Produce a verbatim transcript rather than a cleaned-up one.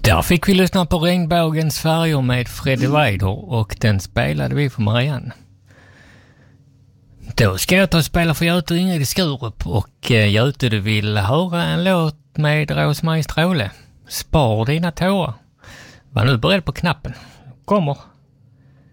Där fick vi lyssna på Regnbågens färger med Freddie Weider och den spelade vi för Marianne. Då ska jag ta och spela för Göte och Ingrid i Skurup och Göte, du vill höra en låt med Rosmarie Stråle. Spar dina tårar. Var nu beredd på knappen. Kommer.